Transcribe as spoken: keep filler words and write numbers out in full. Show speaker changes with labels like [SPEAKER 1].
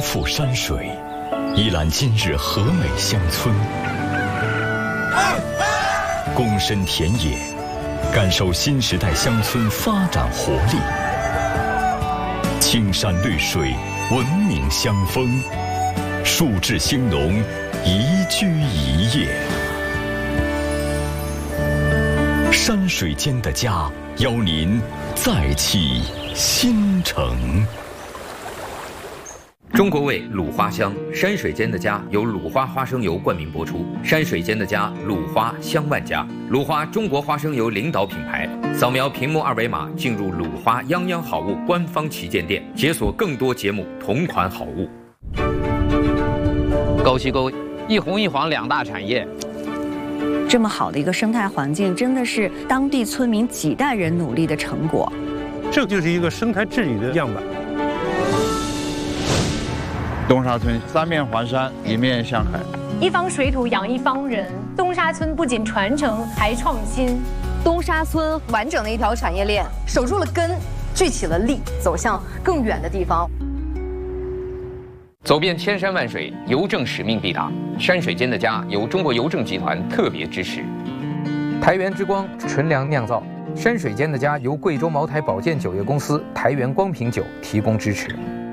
[SPEAKER 1] 富山水，一览今日和美乡村。躬身田野，感受新时代乡村发展活力。青山绿水，文明乡风，树质兴农，宜居宜业。山水间的家，邀您再起新城。
[SPEAKER 2] 中国味鲁花香，山水间的家由鲁花花生油冠名播出。山水间的家，鲁花香万家。鲁花中国花生油领导品牌。扫描屏幕二维码进入鲁花泱泱好物官方旗舰店，解锁更多节目同款好物。
[SPEAKER 3] 枸杞沟一红一黄两大产业。
[SPEAKER 4] 这么好的一个生态环境，真的是当地村民几代人努力的成果。
[SPEAKER 5] 这就是一个生态治理的样板。
[SPEAKER 6] 东沙村三面环山，一面向海，
[SPEAKER 7] 一方水土养一方人。东沙村不仅传承，还创新。
[SPEAKER 8] 东沙村完整的一条产业链，守住了根，聚起了力，走向更远的地方。
[SPEAKER 3] 走遍千山万水，邮政使命必达。山水间的家由中国邮政集团特别支持。
[SPEAKER 9] 台源之光纯粮酿造，山水间的家由贵州茅台保健酒业公司台源光瓶酒提供支持。